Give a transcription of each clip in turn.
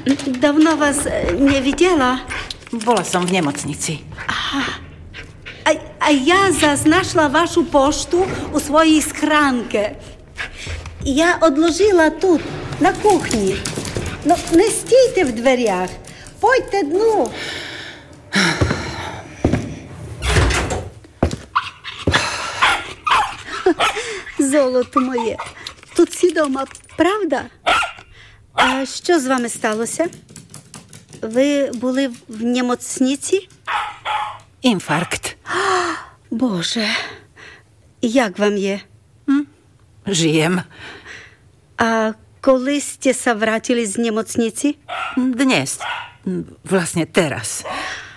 Dawno was nie widziała. Bola som v nemocnici. A ja zaznašla vašu poštu u svojej schránke. Ja odložila тут, на кухні. No, не стійте в дверях. Пойте дну. Золото моє. Тут всі дома, правда? А що з вами сталося? Ви були в немocniці? Infarkt. Боже, як вам є? Žijem. A коли ste sa vrátili z nemocnici? Dnes. Vlastne teraz.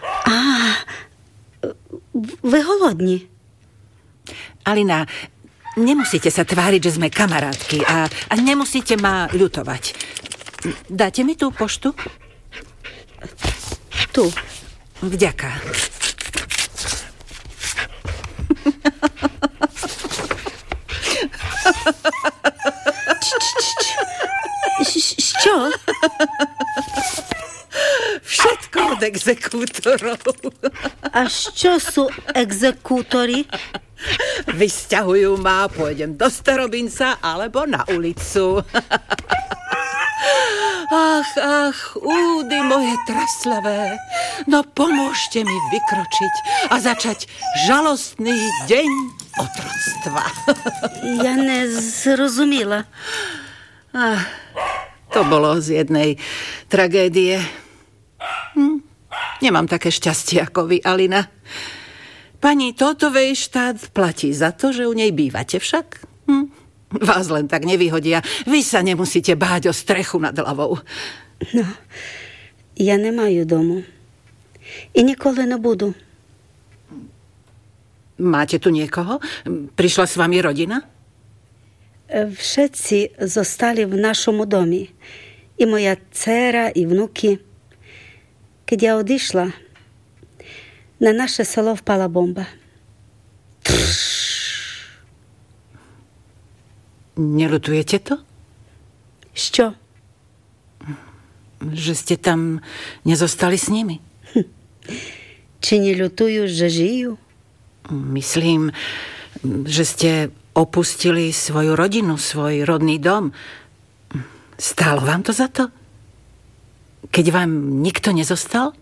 Ви голодні? Alina, nemusíte sa tváriť, že sme kamarátky a nemusíte ma ľutovať. Dáte mi tú poštu? Tu. Vďaka. Що? Všetko od exekútorov. A що sú exekútori? Vysťahujú ma, pôjdem do Starobinca alebo na ulicu. Ach, údy moje traslavé, no pomôžte mi vykročiť a začať žalostný deň otroctva. Ja nezrozumіла. To bolo z jednej tragédie. Nemám také šťastie ako vy, Alina. Pani Totovej štát platí za to, že u nej bývate však. Vás len tak nevyhodia. Vy sa nemusíte báť o strechu nad hlavou. No, ja не маю дому. І ніколи не буду. Máte tu niekoho? Prišla s vami rodina? Všetci zostali v našому домі. І моя дцера, і внуки. Keď ja odišla, na naše село впала бомба. Neľutujete to? Що? Že ste tam nezostali s nimi? Чи не лютую, že žijú? Myslím, že ste opustili svoju rodinu, svoj rodný dom. Stálo vám to za to? Keď vám nikto nezostal?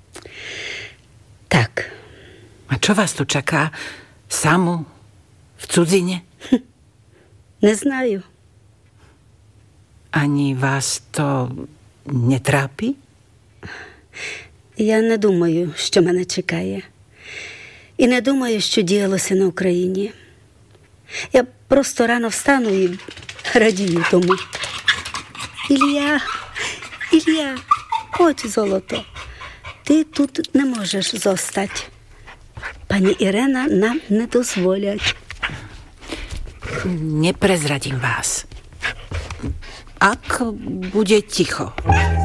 Tak. A čo vás tu čaká? Samu? V cudzine? Не знаю. Ani vás to netrápi? Я не думаю, що мене чекає. І не думаю, що діялося на Україні. Я просто рано встану і радію тому. Ілля, chodź, zoloto. Ти тут не можеш zostać. Pani Irena нам не дозволять. Neprezradím vás. Ak bude ticho.